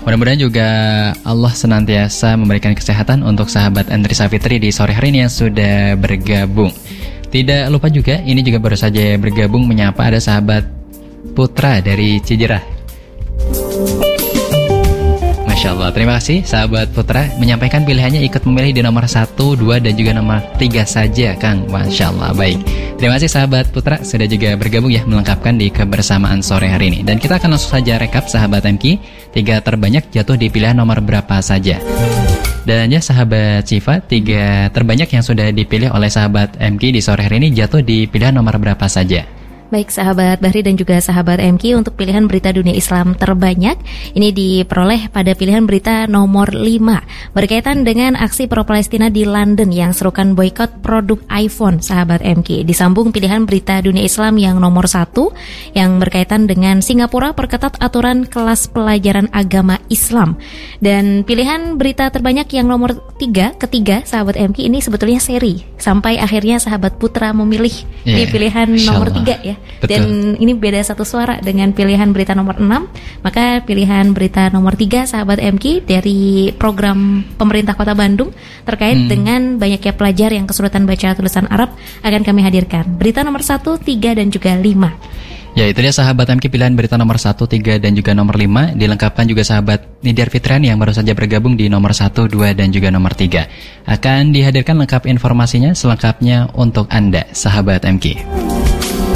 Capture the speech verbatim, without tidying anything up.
Mudah-mudahan juga Allah senantiasa memberikan kesehatan untuk sahabat Andri Safitri di sore hari ini yang sudah bergabung. Tidak lupa juga, ini juga baru saja bergabung menyapa ada sahabat Putra dari Cijerah. Masya Allah, terima kasih sahabat Putra menyampaikan pilihannya ikut memilih di nomor satu, dua, dan juga nomor tiga saja Kang. Masya Allah, baik. Terima kasih sahabat Putra sudah juga bergabung ya melengkapkan di kebersamaan sore hari ini. Dan kita akan langsung saja rekap sahabat M K, tiga terbanyak jatuh di pilihan nomor berapa saja. Dan ya sahabat Siva, tiga terbanyak yang sudah dipilih oleh sahabat M K di sore hari ini jatuh di pilihan nomor berapa saja. Baik sahabat Bahri dan juga sahabat M K, untuk pilihan berita dunia Islam terbanyak ini diperoleh pada pilihan berita nomor lima berkaitan dengan aksi pro-Palestina di London yang serukan boikot produk iPhone sahabat M K. Disambung pilihan berita dunia Islam yang nomor satu yang berkaitan dengan Singapura perketat aturan kelas pelajaran agama Islam. Dan pilihan berita terbanyak yang nomor tiga, ketiga sahabat M K ini sebetulnya seri sampai akhirnya sahabat Putra memilih yeah, di pilihan nomor tiga ya. Betul. Dan ini beda satu suara dengan pilihan berita nomor enam. Maka pilihan berita nomor tiga sahabat M K dari program pemerintah Kota Bandung terkait hmm. dengan banyaknya pelajar yang kesulitan baca tulisan Arab akan kami hadirkan. Berita nomor satu, tiga, dan juga lima. Ya, itu dia sahabat M K pilihan berita nomor satu, tiga, dan juga nomor lima. Dilengkapkan juga sahabat Nidar Fitriani yang baru saja bergabung di nomor satu, dua, dan juga nomor tiga. Akan dihadirkan lengkap informasinya selengkapnya untuk Anda sahabat M K.